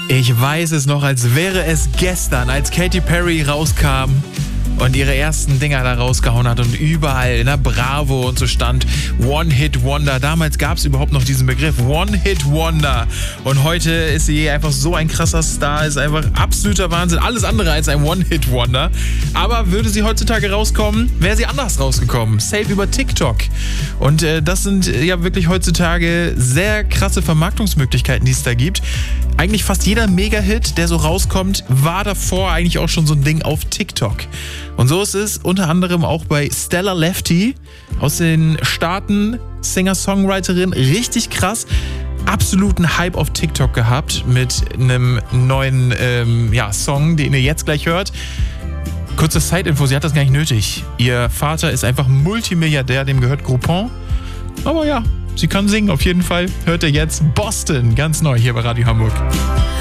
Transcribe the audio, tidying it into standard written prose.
Ich weiß es noch, als wäre es gestern, als Katy Perry rauskam und ihre ersten Dinger da rausgehauen hat und überall in der Bravo und so stand One-Hit-Wonder. Damals gab es überhaupt noch diesen Begriff One-Hit-Wonder. Und heute ist sie einfach so ein krasser Star, ist einfach absoluter Wahnsinn. Alles andere als ein One-Hit-Wonder. Aber würde sie heutzutage rauskommen, wäre sie anders rausgekommen. Safe über TikTok. Und das sind ja wirklich heutzutage sehr krasse Vermarktungsmöglichkeiten, die es da gibt. Eigentlich fast jeder Mega-Hit, der so rauskommt, war davor eigentlich auch schon so ein Ding auf TikTok. Und so ist es unter anderem auch bei Stella Lefty aus den Staaten, Singer-Songwriterin, richtig krass. Absoluten Hype auf TikTok gehabt mit einem neuen Song, den ihr jetzt gleich hört. Kurze Side-Info, sie hat das gar nicht nötig. Ihr Vater ist einfach Multimilliardär, dem gehört Groupon. Aber ja, sie kann singen auf jeden Fall. Hört ihr jetzt Boston, ganz neu hier bei Radio Hamburg.